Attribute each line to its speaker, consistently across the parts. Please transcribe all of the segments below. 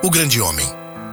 Speaker 1: O grande homem.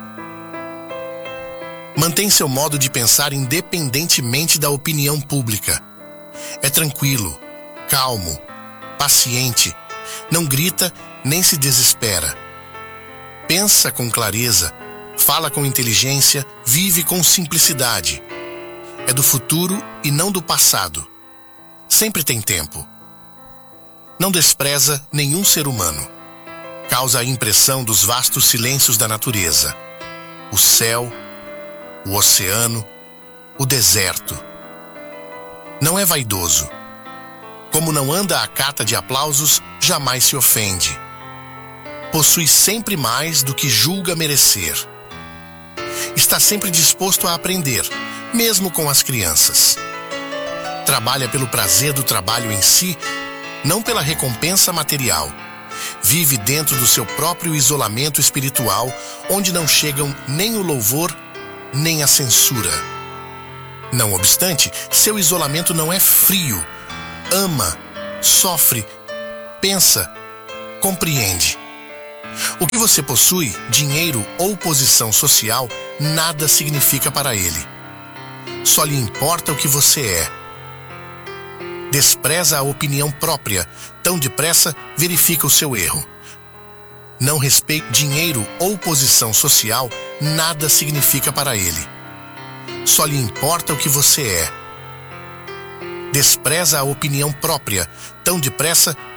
Speaker 1: Mantém seu modo de pensar independentemente da opinião pública. É tranquilo, calmo, paciente, não grita nem se desespera. Pensa com clareza, fala com inteligência, vive com simplicidade. É do futuro e não do passado. Sempre tem tempo. Não despreza nenhum ser humano. Causa a impressão dos vastos silêncios da natureza. O céu, o oceano, o deserto. Não é vaidoso. Como não anda à cata de aplausos, jamais se ofende. Possui sempre mais do que julga merecer. Está sempre disposto a aprender, mesmo com as crianças. Trabalha pelo prazer do trabalho em si, não pela recompensa material. Vive dentro do seu próprio isolamento espiritual, onde não chegam nem o louvor, nem a censura. Não obstante, seu isolamento não é frio. Ama, sofre, pensa, compreende. O que você possui, dinheiro ou posição social, nada significa para ele. Só lhe importa o que você é. Despreza a opinião própria, tão depressa verifica o seu erro. Não respeita dinheiro ou posição social, nada significa para ele. Só lhe importa o que você é. Despreza a opinião própria, tão depressa